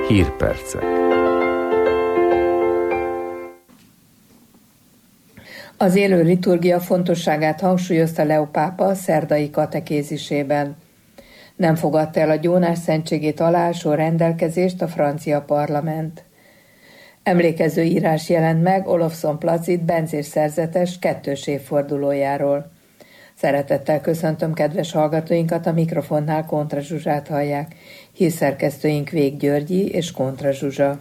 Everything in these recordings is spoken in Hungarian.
Hírpercek. Az élő liturgia fontosságát hangsúlyozta Leó pápa a szerdai katekézisében. Nem fogadta el a gyónás szentségét aláásó rendelkezést a francia parlament. Emlékező írás jelent meg Olofsson Placid bencés szerzetes 2. évfordulójáról. Szeretettel köszöntöm kedves hallgatóinkat, a mikrofonnál Kontra Zsuzsát hallják. Hírszerkesztőink Vég Györgyi és Kontra Zsuzsa.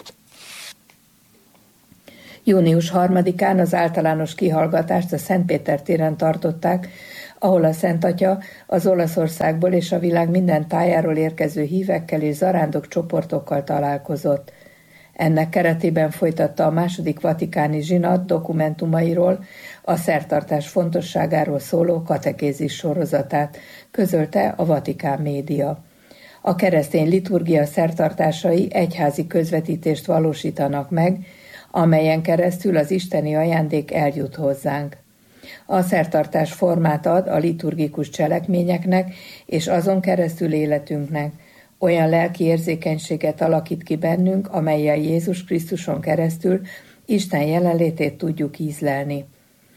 Június 3-án az általános kihallgatást a Szentpéter téren tartották, ahol a Szent Atya az Olaszországból és a világ minden tájáról érkező hívekkel és zarándok csoportokkal találkozott. Ennek keretében folytatta a második vatikáni zsinat dokumentumairól, a szertartás fontosságáról szóló katekézis sorozatát, közölte a Vatikán média. A keresztény liturgia szertartásai egyházi közvetítést valósítanak meg, amelyen keresztül az isteni ajándék eljut hozzánk. A szertartás formát ad a liturgikus cselekményeknek és azon keresztül életünknek, olyan lelki érzékenységet alakít ki bennünk, amellyel Jézus Krisztuson keresztül Isten jelenlétét tudjuk ízlelni.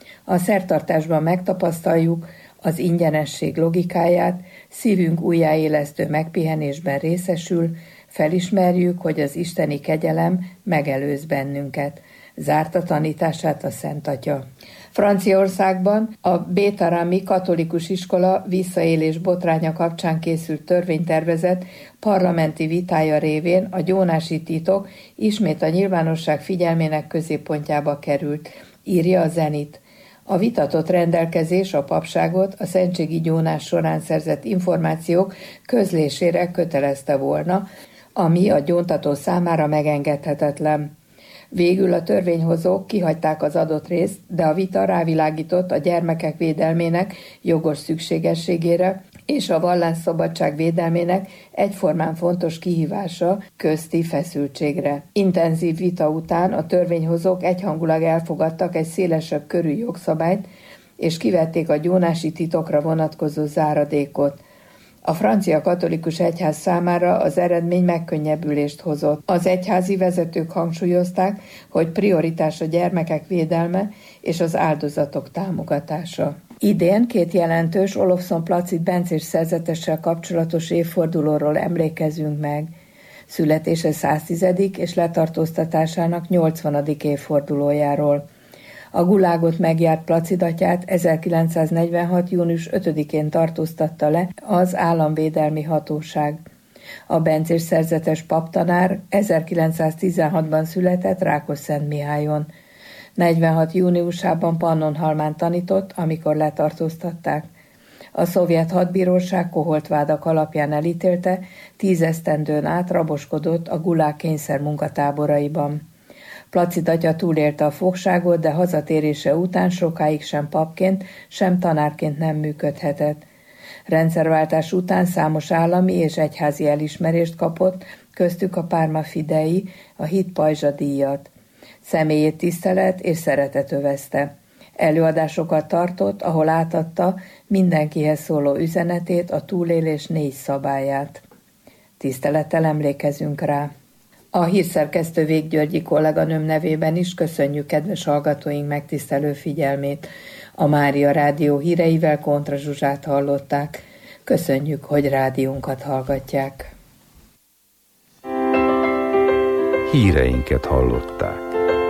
A szertartásban megtapasztaljuk az ingyenesség logikáját, szívünk újjáélesztő megpihenésben részesül, felismerjük, hogy az isteni kegyelem megelőz bennünket, zárta tanítását a Szent Atya. Franciaországban a Bétarami katolikus iskola visszaélés botránya kapcsán készült törvénytervezet parlamenti vitája révén a gyónási titok ismét a nyilvánosság figyelmének középpontjába került, írja a Zenit. A vitatott rendelkezés a papságot a szentségi gyónás során szerzett információk közlésére kötelezte volna, ami a gyóntató számára megengedhetetlen. Végül a törvényhozók kihagyták az adott részt, de a vita rávilágított a gyermekek védelmének jogos szükségességére és a vallásszabadság védelmének egyformán fontos kihívása közti feszültségre. Intenzív vita után a törvényhozók egyhangulag elfogadtak egy szélesebb körű jogszabályt, és kivették a gyónási titokra vonatkozó záradékot. A francia katolikus egyház számára az eredmény megkönnyebbülést hozott. Az egyházi vezetők hangsúlyozták, hogy prioritás a gyermekek védelme és az áldozatok támogatása. Idén 2 jelentős Olofsson Placid bencés szerzetessel kapcsolatos évfordulóról emlékezünk meg. Születése 110. és letartóztatásának 80. évfordulójáról. A gulágot megjárt Placid atyát 1946. június 5-én tartóztatta le az államvédelmi hatóság. A bencés szerzetes paptanár 1916-ban született Rákosszentmihályon. 46. júniusában Pannonhalmán tanított, amikor letartóztatták. A szovjet hadbíróság koholt vádak alapján elítélte, 10 esztendőn át raboskodott a gulág kényszer munkatáboraiban. Placid atya túlélte a fogságot, de hazatérése után sokáig sem papként, sem tanárként nem működhetett. Rendszerváltás után számos állami és egyházi elismerést kapott, köztük a Parma Fidei, a hit pajzsa díjat. Személyét tisztelet és szeretet övezte. Előadásokat tartott, ahol átadta mindenkihez szóló üzenetét, a túlélés 4 szabályát. Tisztelettel emlékezünk rá. A hírszerkesztő Vég Györgyi kolléganőm nevében is köszönjük kedves hallgatóink megtisztelő figyelmét. A Mária Rádió híreivel Kontra Zsuzsát hallották. Köszönjük, hogy rádiónkat hallgatják. Híreinket hallották.